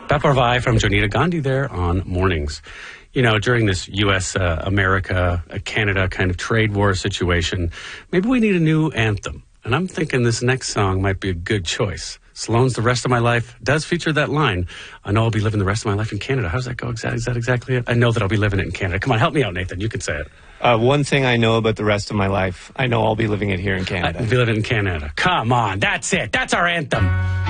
Paparvai from Jonita Gandhi there on Mornings. You know, during this U.S., America, Canada kind of trade war situation, maybe we need a new anthem. And I'm thinking this next song might be a good choice. Salone's The Rest of My Life does feature that line. I know I'll be living the rest of my life in Canada. How does that go? Is that exactly it? I know that I'll be living it in Canada. Come on, help me out, Nathan. You can say it. One thing I know about the rest of my life, I know I'll be living it here in Canada. I'll be living in Canada. Come on, that's it. That's our anthem.